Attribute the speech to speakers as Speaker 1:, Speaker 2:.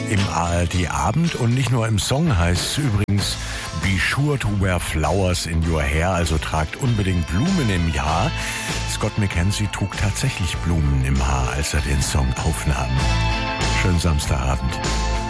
Speaker 1: im ARD-Abend. Und nicht nur im Song heißt es übrigens Be sure to wear flowers in your hair, also tragt unbedingt Blumen im Haar. Scott McKenzie trug tatsächlich Blumen im Haar, als er den Song aufnahm. Schönen Samstagabend.